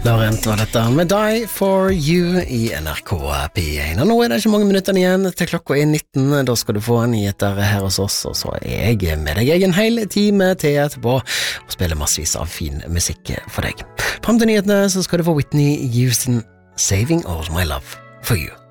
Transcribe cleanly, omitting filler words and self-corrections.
Laurent var dette med Die For You i NRK P1. Og nå det ikke mange minutter igjen til klokka 19. Da skal du få nyheter her hos oss, og så jeg med deg en hel time til etterpå og spiller massevis av fin musikk for deg. Frem til nyhetene så skal du få Whitney Houston, Saving All My Love For You.